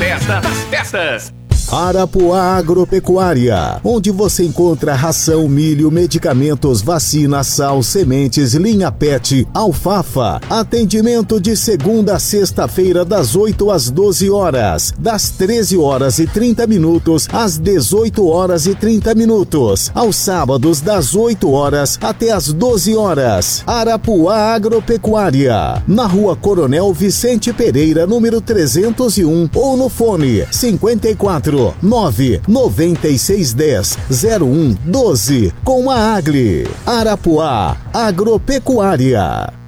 festa das festas. Arapuá Agropecuária, onde você enconra ração, milho, medicamentos, vacina, sal, sementes, linha PET, alfafa. Atendimento de segunda a sexta-feira das 8 às 12 horas, das 13 horas e 30 minutos às 18 horas e 30 minutos, aos sábados das 8 horas até às 12 horas. Arapuá Agropecuária, na Rua Coronel Vicente Pereira, número 301, ou no fone 54 99610 0112 com a Agli. Arapuá Agropecuária.